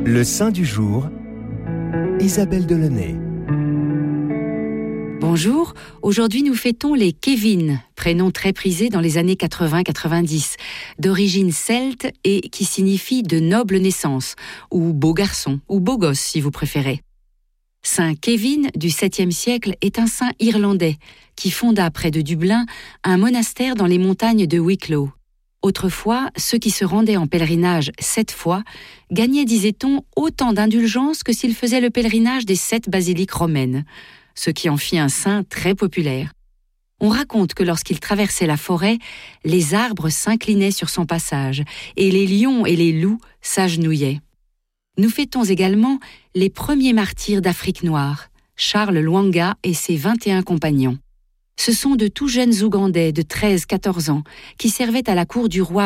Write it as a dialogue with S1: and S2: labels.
S1: Le saint du jour, Isabelle Delaunay.
S2: Bonjour, aujourd'hui nous fêtons les Kevin, prénom très prisé dans les années 80-90, d'origine celte et qui signifie de noble naissance, ou beau garçon, ou beau gosse si vous préférez. Saint Kevin du 7e siècle est un saint irlandais qui fonda près de Dublin un monastère dans les montagnes de Wicklow. Autrefois, ceux qui se rendaient en pèlerinage 7 fois gagnaient, disait-on, autant d'indulgence que s'ils faisaient le pèlerinage des 7 basiliques romaines, ce qui en fit un saint très populaire. On raconte que lorsqu'il traversait la forêt, les arbres s'inclinaient sur son passage et les lions et les loups s'agenouillaient. Nous fêtons également les premiers martyrs d'Afrique noire, Charles Lwanga et ses 21 compagnons. Ce sont de tout jeunes Ougandais de 13-14 ans qui servaient à la cour du roi